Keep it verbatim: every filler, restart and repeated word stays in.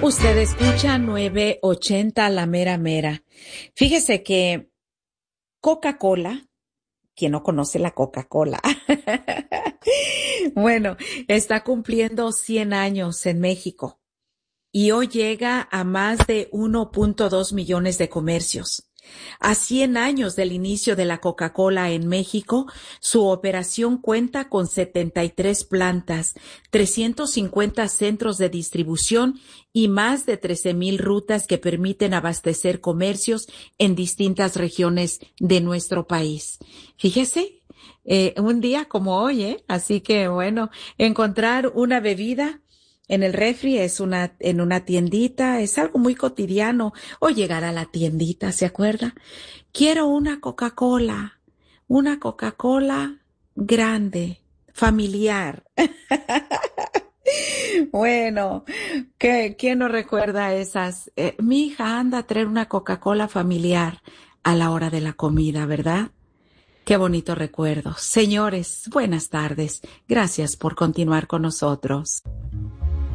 Usted escucha nueve ochenta La Mera Mera. Fíjese que Coca-Cola, quien no conoce la Coca-Cola, bueno, está cumpliendo cien años en México y hoy llega a más de uno punto dos millones de comercios. A cien años del inicio de la Coca-Cola en México, su operación cuenta con setenta y tres plantas, trescientos cincuenta centros de distribución y más de trece mil rutas que permiten abastecer comercios en distintas regiones de nuestro país. Fíjese, eh, un día como hoy, ¿eh? Así que bueno, encontrar una bebida en el refri es una, en una tiendita, es algo muy cotidiano. O llegar a la tiendita, ¿se acuerda? Quiero una Coca-Cola, una Coca-Cola grande, familiar. Bueno, ¿qué, quién no recuerda esas? Eh, mi hija anda a traer una Coca-Cola familiar a la hora de la comida, ¿verdad? Qué bonito recuerdo. Señores, buenas tardes. Gracias por continuar con nosotros.